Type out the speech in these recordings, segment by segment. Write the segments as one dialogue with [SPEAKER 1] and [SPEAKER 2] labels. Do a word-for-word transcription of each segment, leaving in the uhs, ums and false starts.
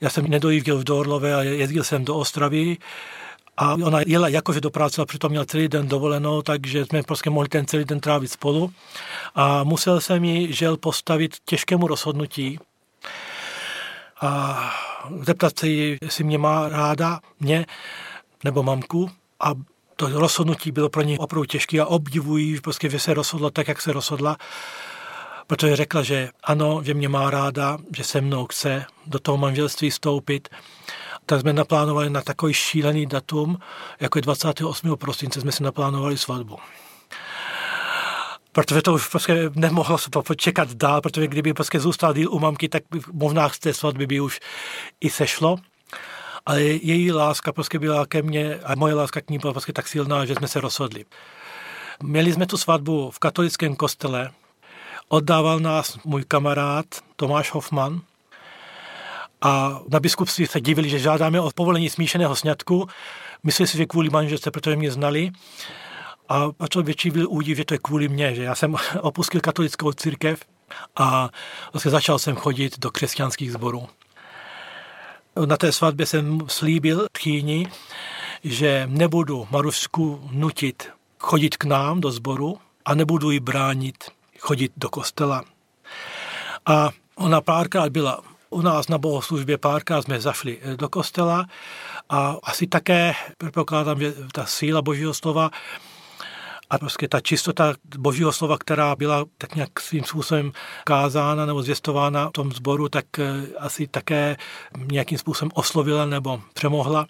[SPEAKER 1] Já jsem nedojížděl v Orlové a jezdil jsem do Ostravy a ona jela jakože do práce a přitom měla celý den dovolenou, takže jsme prostě mohli ten celý den trávit spolu. A musel jsem jí, žel, postavit těžkému rozhodnutí a zeptat se jí, jestli mě má ráda, mě nebo mamku. A to rozhodnutí bylo pro ní opravdu těžké a obdivuji, prostě, že se rozhodla tak, jak se rozhodla, protože řekla, že ano, že mě má ráda, že se mnou chce do toho manželství vstoupit. Tak jsme naplánovali na takový šílený datum, jako je dvacátého osmého prosince jsme si naplánovali svatbu. Protože to už prostě nemohlo se to počekat dál, protože kdyby prostě zůstal díl u mamky, tak by, možná z té svatby by už i sešlo. Ale její láska prostě byla ke mně a moje láska k ní byla prostě tak silná, že jsme se rozhodli. Měli jsme tu svatbu v katolickém kostele. Oddával nás můj kamarád Tomáš Hofman a na biskupství se divili, že žádáme o povolení smíšeného sňatku. Mysleli si, že kvůli manželce, protože mě znali. A to větší byl údiv, že to je kvůli mně, že já jsem opustil katolickou církev a vlastně začal jsem chodit do křesťanských sborů. Na té svatbě jsem slíbil tchýni, že nebudu Marušku nutit chodit k nám do sboru a nebudu jí bránit chodit do kostela. A ona párkrát byla u nás na bohoslužbě, párkrát jsme zašli do kostela a asi také předpokládám, že ta síla Božího slova a prostě ta čistota Božího slova, která byla tak nějak svým způsobem kázána nebo zvěstována v tom sboru, tak asi také nějakým způsobem oslovila nebo přemohla.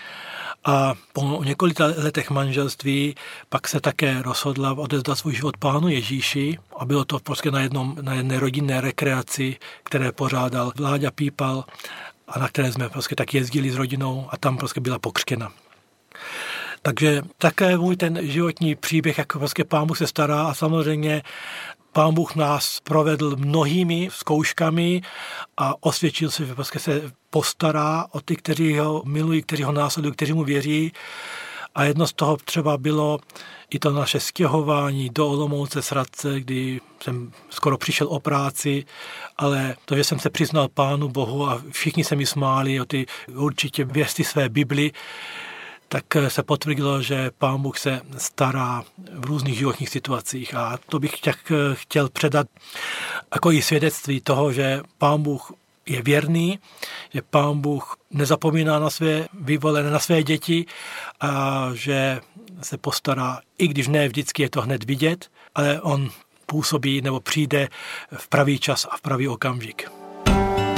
[SPEAKER 1] A po několika letech manželství pak se také rozhodla odevzdat svůj život Pánu Ježíši a bylo to prostě na, jednom, na jedné rodinné rekreaci, které pořádal Vláďa Pípal a na které jsme prostě tak jezdili s rodinou a tam prostě byla pokřtěna. Takže také můj ten životní příběh, jak prostě Pán Bůh se stará a samozřejmě Pán Bůh nás provedl mnohými zkouškami a osvědčil se, že prostě se postará o ty, kteří ho milují, kteří ho následují, kteří mu věří. A jedno z toho třeba bylo i to naše stěhování do Olomouce z Hradce, kdy jsem skoro přišel o práci, ale to, že jsem se přiznal Pánu Bohu a všichni se mi smáli o ty určitě věsty své Bibli, tak se potvrdilo, že Pán Bůh se stará v různých životních situacích. A to bych tak chtěl předat jako i svědectví toho, že Pán Bůh je věrný, že Pán Bůh nezapomíná na své vyvolené, na své děti a že se postará, i když ne vždycky je to hned vidět, ale on působí nebo přijde v pravý čas a v pravý okamžik.